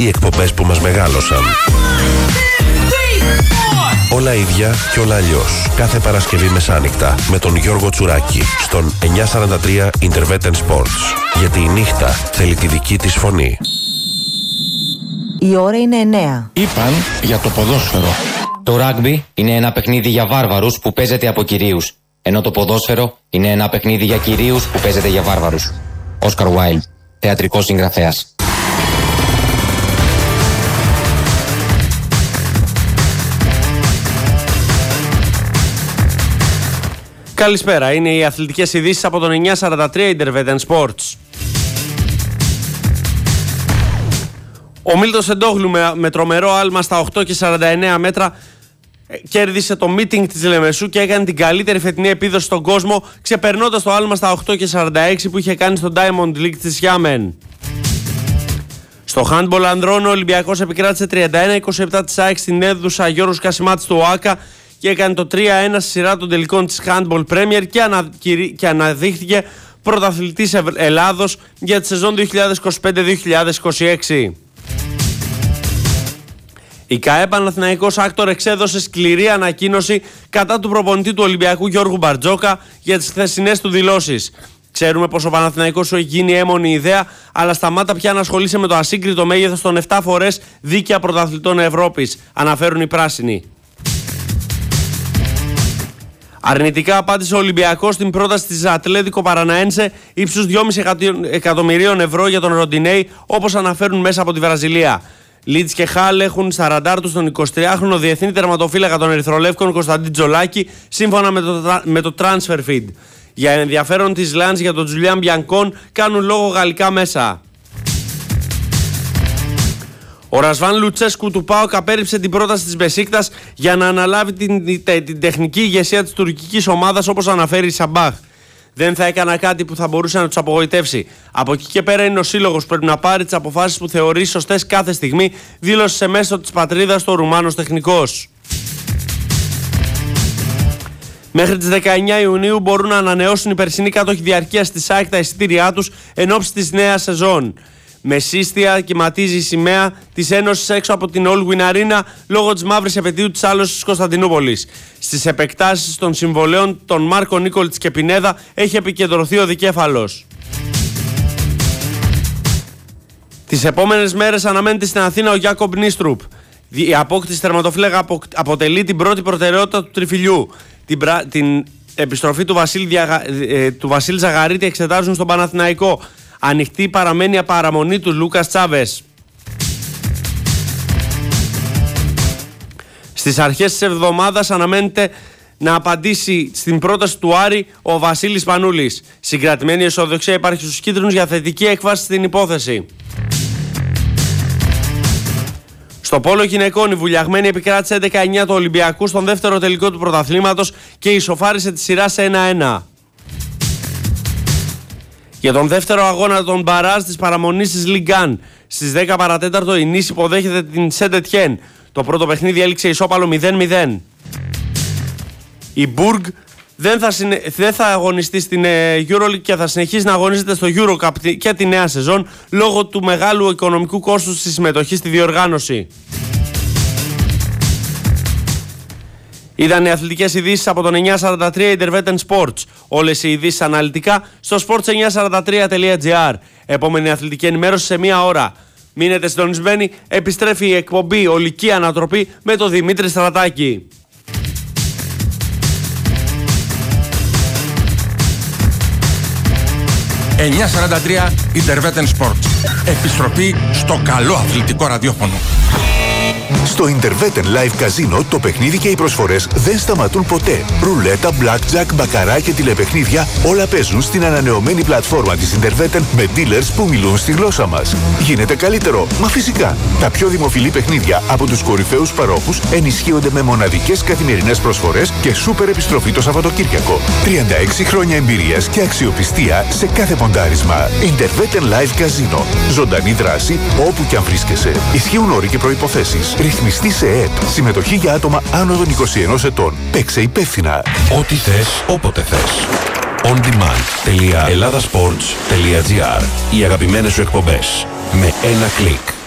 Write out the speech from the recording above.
οι εκπομπές που μας μεγάλωσαν. Όλα ίδια και όλα αλλιώς. Κάθε Παρασκευή μεσάνυχτα με τον Γιώργο Τσουράκη στον 943 Intervetten Sports. Γιατί η νύχτα θέλει τη δική της φωνή. Η ώρα είναι 9. Είπαν για το ποδόσφαιρο. Το ράγμπι είναι ένα παιχνίδι για βάρβαρους που παίζεται από κυρίους. Ενώ το ποδόσφαιρο είναι ένα παιχνίδι για κυρίους που παίζεται για βάρβαρους. Όσκαρ Wilde, θεατρικός συγγραφέας. Καλησπέρα, είναι οι αθλητικές ειδήσεις από τον 943 Intervetten Sports. Ο Μίλτος Εντόγλου με τρομερό άλμα στα 8 και 49 μέτρα κέρδισε το meeting της Λεμεσού και έκανε την καλύτερη φετινή επίδοση στον κόσμο, ξεπερνώντας το άλμα στα 8 και 46 που είχε κάνει στο Diamond League της Xiamen. Στο handball ανδρών ο Ολυμπιακός επικράτησε 31-27 της ΑΕΚ στην έδουσα Γιώργος Κασιμάτης του ΟΑΚΑ και έκανε το 3-1 στη σειρά των τελικών της Handball Premier και αναδείχθηκε πρωταθλητής Ελλάδος για τη σεζόν 2025-2026. Η ΚΑΕ Παναθηναϊκός Άκτορ εξέδωσε σκληρή ανακοίνωση κατά του προπονητή του Ολυμπιακού Γιώργου Μπαρτζόκα για τις χθεσινές του δηλώσεις. Ξέρουμε πως ο Παναθηναϊκός σου έχει γίνει έμονη ιδέα, αλλά σταμάτα πια να ασχολείσαι με το ασύγκριτο μέγεθος των 7 φορές δίκαια πρωταθλητών Ευρώπης, αναφέρουν οι πράσινοι. Αρνητικά απάντησε ο Ολυμπιακός στην πρόταση της Ατλέτικο Παραναένσε ύψους 2,5 εκατομμυρίων ευρώ για τον Ροντινέι, όπως αναφέρουν μέσα από τη Βραζιλία. Λίτς και Χάλ έχουν στα ραντάρ τους τον 23χρονο διεθνή τερματοφύλακα των Ερυθρολεύκων Κωνσταντίν Τζολάκη, σύμφωνα με το Transfer Feed. Για ενδιαφέρον της Λάνς για τον Τζουλιάν Μπιανκόν κάνουν λόγο γαλλικά μέσα. Ο Ρασβάν Λουτσέσκου του ΠΑΟΚ απέρριψε την πρόταση της Μπεσίκτας για να αναλάβει την τεχνική ηγεσία της τουρκικής ομάδας, όπως αναφέρει η Σαμπάχ. Δεν θα έκανα κάτι που θα μπορούσε να τους απογοητεύσει. Από εκεί και πέρα είναι ο σύλλογος που πρέπει να πάρει τις αποφάσεις που θεωρεί σωστές κάθε στιγμή, δήλωσε σε μέσο της πατρίδας το Ρουμάνος τεχνικός. Μέχρι τις 19 Ιουνίου μπορούν να ανανεώσουν οι περσινοί κάτοχοι διαρκείας της ΑΕΚ τα εισιτήριά τους εν ώψη της νέας σεζόν. Με σύστια κυματίζει η σημαία της Ένωσης έξω από την All Win Arena λόγω της μαύρης επετείου της άλωσης της Κωνσταντινούπολης. Στις επεκτάσεις των συμβολέων των Μάρκο Νίκολιτς και Πινέδα έχει επικεντρωθεί ο δικέφαλος. Τις επόμενες μέρες αναμένεται στην Αθήνα ο Γιάκομπ Νίστρουπ. Η απόκτηση τερματοφύλακα αποτελεί την πρώτη προτεραιότητα του τριφυλιού. Την επιστροφή του Βασίλη Ζαγαρίτη εξετάζουν στον Παναθηναϊκό. Ανοιχτή παραμένει η παραμονή του Λούκας Τσάβες. Στις αρχές της εβδομάδας αναμένεται να απαντήσει στην πρόταση του Άρη ο Βασίλης Πανούλης. Συγκρατημένη αισιοδοξία υπάρχει στους κίτρινους για θετική έκβαση στην υπόθεση. Στο πόλο γυναικών η βουλιαγμένη επικράτησε 11-9 του Ολυμπιακού στον δεύτερο τελικό του πρωταθλήματος και ισοφάρισε τη σειρά σε 1-1. Για τον δεύτερο αγώνα των μπαράζ της παραμονής της Ligue 1 στις 10 παρατέταρτο η Νις υποδέχεται την Σεντετιέν. Το πρώτο παιχνίδι έληξε ισόπαλο 0-0. Η Μπουργκ δεν θα αγωνιστεί στην EuroLeague και θα συνεχίσει να αγωνίζεται στο EuroCup και τη νέα σεζόν λόγω του μεγάλου οικονομικού κόστους στη συμμετοχή στη διοργάνωση. Είδαν οι αθλητικές ειδήσεις από τον 943 Intervetten Sports. Όλες οι ειδήσεις αναλυτικά στο sports943.gr. Επόμενη αθλητική ενημέρωση σε 1 ώρα. Μείνετε συντονισμένοι, επιστρέφει η εκπομπή Ολική Ανατροπή με τον Δημήτρη Στρατάκη. «943 Intervetten Sports». Επιστροφή στο καλό αθλητικό ραδιόφωνο. Στο Intervetten Live Casino το παιχνίδι και οι προσφορές δεν σταματούν ποτέ. Ρουλέτα, blackjack, μπακαρά και τηλεπαιχνίδια όλα παίζουν στην ανανεωμένη πλατφόρμα της Intervetten με dealers που μιλούν στη γλώσσα μας. Γίνεται καλύτερο, μα φυσικά. Τα πιο δημοφιλή παιχνίδια από τους κορυφαίους παρόχους ενισχύονται με μοναδικές καθημερινές προσφορές και σούπερ επιστροφή το Σαββατοκύριακο. 36 χρόνια εμπειρίας και αξιοπιστία σε κάθε ποντάρισμα. Intervetten Live Casino. Ζωντανή δράση όπου και αν βρίσκεσαι. Ισχύουν όροι και προϋποθέσεις. Ρυθμιστή σε ΕΕΠ. Συμμετοχή για άτομα άνω των 21 ετών. Παίξε υπεύθυνα. Ό,τι θες, όποτε θες. ondemand.ελλάδασπορts.gr. Οι αγαπημένες σου εκπομπές με ένα κλικ.